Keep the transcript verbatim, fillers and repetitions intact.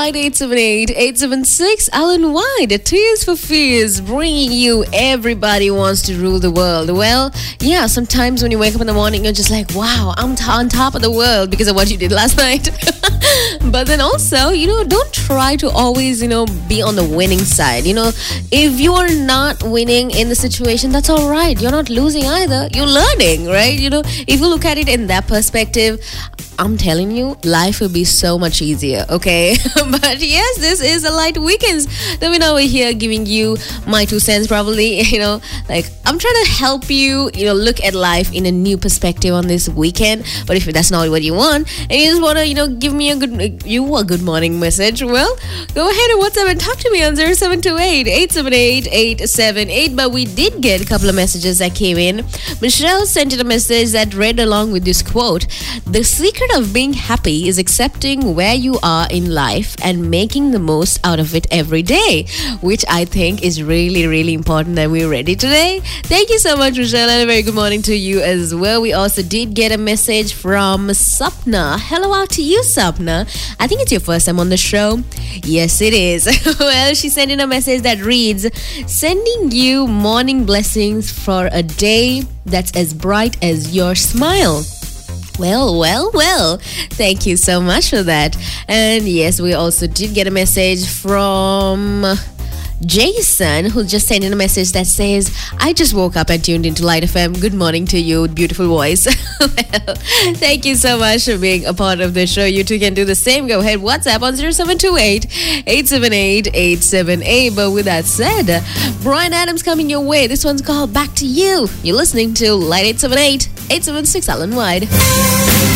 Light eight seven eight, eight seven six, Alan White, Tears for Fears, bringing you Everybody Wants to Rule the World. Well, yeah, sometimes when you wake up in the morning, you're just like, wow, I'm t- on top of the world because of what you did last night. But then also, you know, don't try to always, you know, be on the winning side. You know, if you are not winning in the situation, that's all right. You're not losing either. You're learning, right? You know, if you look at it in that perspective, I'm telling you, life will be so much easier, okay? But yes, this is a Light Weekends. Then we know we're here giving you my two cents, probably, you know, like I'm trying to help you, you know, look at life in a new perspective on this weekend. But if that's not what you want, and you just want to, you know, give me a good, you a good morning message, well, go ahead and WhatsApp and talk to me on zero seven two eight, eight seven eight, eight seven eight. But we did get a couple of messages that came in. Michelle sent in a message that read along with this quote: the secret of being happy is accepting where you are in life and making the most out of it every day, which I think is really, really important that we're ready today. Thank you so much, Michelle, and a very good morning to you as well. We also did get a message from Sapna. Hello out to you, Sapna. I think it's your first time on the show. Yes, it is. Well, she sent in a message that reads, sending you morning blessings for a day that's as bright as your smile. Well, well, well, thank you so much for that. And yes, we also did get a message from Jason, who just sent in a message that says, I just woke up and tuned into Light F M. Good morning to you, beautiful voice. Well, thank you so much for being a part of the show. You too can do the same. Go ahead, WhatsApp on zero seven two eight, eight seven eight, eight seven eight. But with that said, Brian Adams coming your way. This one's called Back to You. You're listening to Light eight seven eight, eight seven six, Alan Wide.